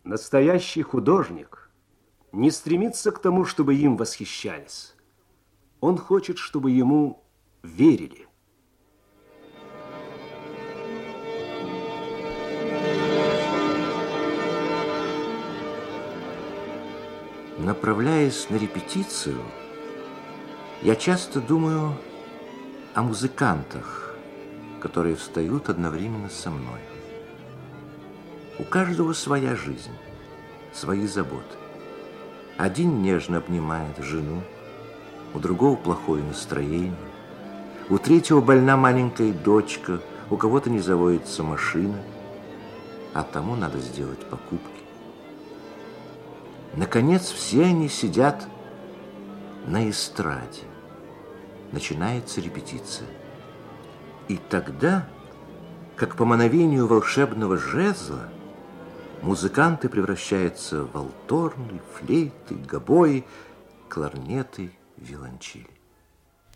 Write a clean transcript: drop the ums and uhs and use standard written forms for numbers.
Настоящий художник не стремится к тому, чтобы им восхищались. Он хочет, чтобы ему верили. Направляясь на репетицию, я часто думаю о музыкантах, которые встают одновременно со мной. У каждого своя жизнь, свои заботы. Один нежно обнимает жену, у другого плохое настроение, у третьего больна маленькая дочка, у кого-то не заводится машина, а тому надо сделать покупки. Наконец, все они сидят на эстраде. Начинается репетиция. И тогда, как по мановению волшебного жезла, музыканты превращаются в валторны, флейты, гобои, кларнеты, виолончели.